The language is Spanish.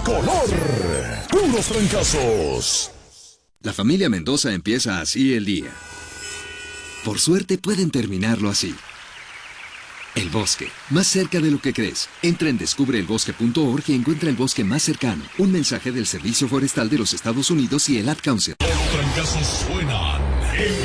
color. Puros trancazos. La familia Mendoza empieza así el día. Por suerte pueden terminarlo así. El bosque, más cerca de lo que crees. Entra en descubreelbosque.org y encuentra el bosque más cercano. Un mensaje del Servicio Forestal de los Estados Unidos y el Ad Council. Los trancazos suenan en